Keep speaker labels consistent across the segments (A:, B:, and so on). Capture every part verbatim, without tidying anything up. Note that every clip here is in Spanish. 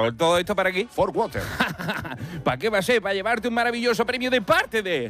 A: pero ¿todo esto para qué?
B: For water.
A: ¿Para qué va a ser? Para llevarte un maravilloso premio de parte de...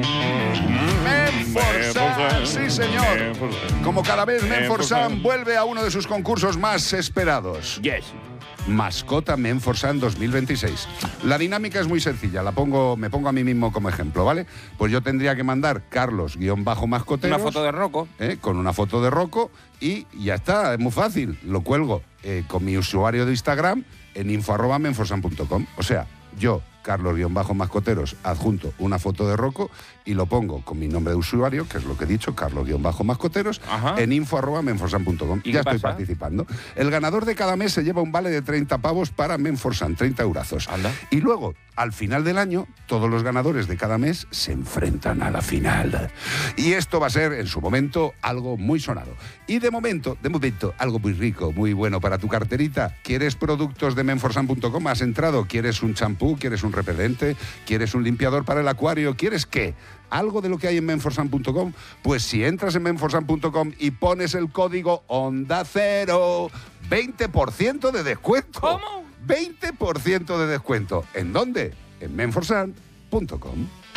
B: Menforsan, sí señor. Como cada vez Menforsan vuelve a uno de sus concursos más esperados.
A: Yes.
B: Mascota Menforsan dos mil veintiséis. La dinámica es muy sencilla, la pongo, me pongo a mí mismo como ejemplo, ¿vale? Pues yo tendría que mandar Carlos-Mascoteros.
A: Una foto de Rocco.
B: ¿eh? Con una foto de Rocco y ya está, es muy fácil. Lo cuelgo eh, con mi usuario de Instagram en info arroba menforsan punto com. O sea, yo, Carlos-Mascoteros, adjunto una foto de Rocco y lo pongo con mi nombre de usuario, que es lo que he dicho, Carlos-Mascoteros, en info arroba menforsan punto com. Ya estoy
A: pasa?
B: participando. El ganador de cada mes se lleva un vale de treinta pavos para Menforsan, treinta eurazos.
A: Anda.
B: Y luego, al final del año, todos los ganadores de cada mes se enfrentan a la final. Y esto va a ser, en su momento, algo muy sonado. Y de momento, de momento, algo muy rico, muy bueno para tu carterita. ¿Quieres productos de menforsan punto com? ¿Has entrado? ¿Quieres un champú? ¿Quieres un repelente? ¿Quieres un limpiador para el acuario? ¿Quieres qué? ¿Algo de lo que hay en menforsan punto com? Pues si entras en menforsan punto com y pones el código Onda Cero, veinte por ciento de descuento.
A: ¿Cómo?
B: veinte por ciento de descuento. ¿En dónde? En menforsan punto com.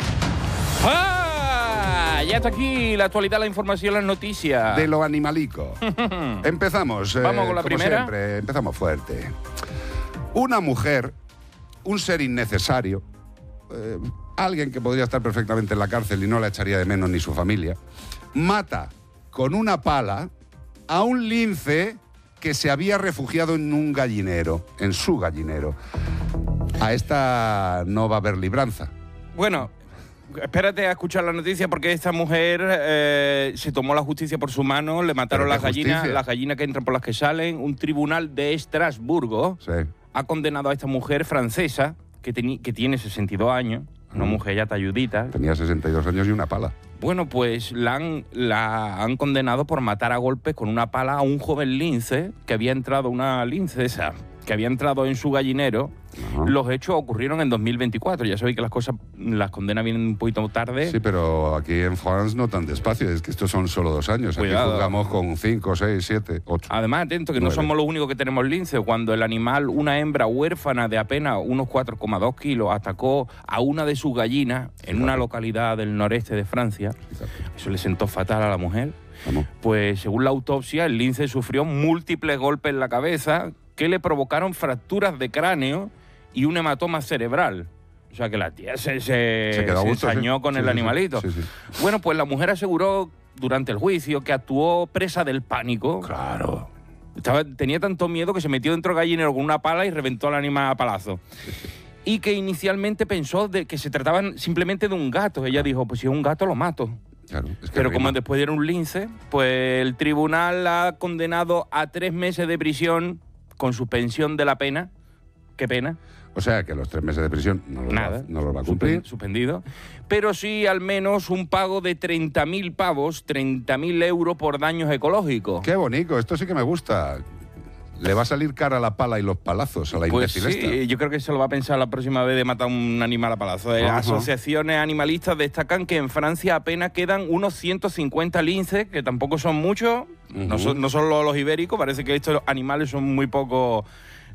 A: ¡Ah! Ya está aquí la actualidad, la información, las noticias.
B: De lo animalico. Empezamos. eh,
A: Vamos con la
B: como
A: primera.
B: siempre, empezamos fuerte. Una mujer, un ser innecesario, eh, alguien que podría estar perfectamente en la cárcel y no la echaría de menos ni su familia, mata con una pala a un lince que se había refugiado en un gallinero, en su gallinero. A esta no va a haber libranza.
A: Bueno, espérate a escuchar la noticia porque esta mujer eh, se tomó la justicia por su mano, le mataron
B: ¿Pero
A: las
B: qué
A: gallinas,
B: justicia?
A: las gallinas que entran por las que salen. Un tribunal de Estrasburgo
B: Sí.
A: ha condenado a esta mujer francesa que, teni- que tiene sesenta y dos años, una
B: Mm.
A: mujer ya talludita.
B: Tenía sesenta y dos años y una pala.
A: Bueno, pues la han, la han condenado por matar a golpes con una pala a un joven lince que había entrado, una lincesa, que había entrado en su gallinero.
B: Ajá.
A: Los hechos ocurrieron en dos mil veinticuatro. Ya sabéis que las cosas, las condenas vienen un poquito tarde.
B: Sí, pero aquí en France no tan despacio, es que estos son solo dos años. Aquí
A: Cuidado.
B: juzgamos con cinco, seis, siete, ocho.
A: Además, atento, que no
B: Nueve.
A: somos los únicos que tenemos lince. Cuando el animal, una hembra huérfana de apenas unos cuatro coma dos kilos, atacó a una de sus gallinas en una localidad del noreste de Francia,
B: Fíjate.
A: eso le sentó fatal a la mujer.
B: Vamos.
A: Pues según la autopsia, el lince sufrió múltiples golpes en la cabeza que le provocaron fracturas de cráneo y un hematoma cerebral. O sea que la tía se, se,
B: Se quedó a
A: se
B: gusto,
A: ensañó
B: sí.
A: con
B: Sí,
A: el
B: sí,
A: animalito.
B: sí, sí.
A: Bueno, pues la mujer aseguró durante el juicio que actuó presa del pánico.
B: Claro.
A: Estaba, tenía tanto miedo que se metió dentro del gallinero con una pala y reventó al animal a palazo. Y que inicialmente pensó de que se trataba simplemente de un gato. Ella dijo, pues si es un gato lo mato.
B: Claro, es que
A: Pero
B: rima.
A: como después era un lince, pues el tribunal la ha condenado a tres meses de prisión con suspensión de la pena. ¿Qué pena?
B: O sea, que los tres meses de prisión no los,
A: Nada.
B: Va, no los va a cumplir.
A: Suspen- Suspendido. Pero sí al menos un pago de treinta mil pavos, treinta mil euros por daños ecológicos.
B: Qué bonito, esto sí que me gusta. Le va a salir cara la pala y los palazos a la
A: Pues
B: imbécil esta.
A: sí, yo creo que se lo va a pensar la próxima vez de matar un animal a palazo. Eh,
B: Ajá.
A: Asociaciones animalistas destacan que en Francia apenas quedan unos ciento cincuenta linces, que tampoco son muchos, no, son, no son los, los ibéricos, parece que estos animales son muy pocos,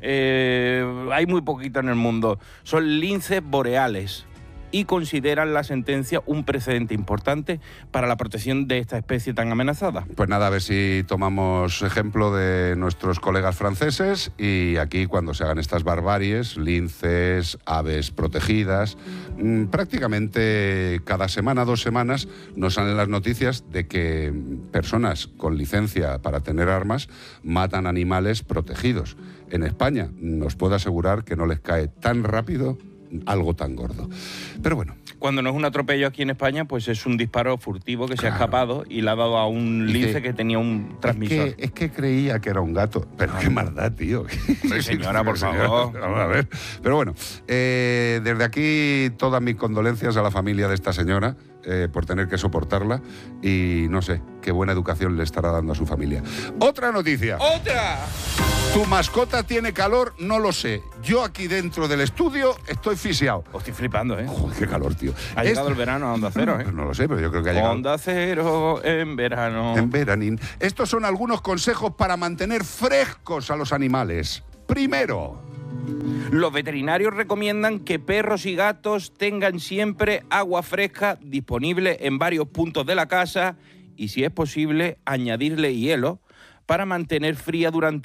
A: eh, hay muy poquito en el mundo. Son linces boreales y consideran la sentencia un precedente importante para la protección de esta especie tan amenazada.
B: Pues nada, a ver si tomamos ejemplo de nuestros colegas franceses y aquí cuando se hagan estas barbaries, linces, aves protegidas, mmm, prácticamente cada semana, dos semanas, nos salen las noticias de que personas con licencia para tener armas matan animales protegidos. En España nos puedo asegurar que no les cae tan rápido algo tan gordo. Pero bueno.
A: Cuando no es un atropello aquí en España, pues es un disparo furtivo que se
B: Claro.
A: ha escapado y le ha dado a un
B: Y
A: lince
B: que-
A: que tenía un transmisor.
B: Es que, es que creía que era un gato. Pero qué maldad, tío.
A: Hombre, señora, por
B: Señora,
A: favor.
B: vamos a ver. Pero bueno, eh, desde aquí todas mis condolencias a la familia de esta señora eh, por tener que soportarla y no sé qué buena educación le estará dando a su familia. Otra noticia.
A: ¡Otra!
B: ¿Tu mascota tiene calor? No lo sé. Yo aquí dentro del estudio estoy fisiado.
A: Os estoy flipando, ¿eh?
B: Joder, qué calor, tío.
A: Ha llegado el verano a Onda Cero, ¿eh?
B: Pues no lo sé, pero yo creo que ha llegado.
A: Onda Cero en verano.
B: En veranín. Estos son algunos consejos para mantener frescos a los animales. Primero,
A: Los veterinarios recomiendan que perros y gatos tengan siempre agua fresca disponible en varios puntos de la casa y, si es posible, añadirle hielo para mantener fría durante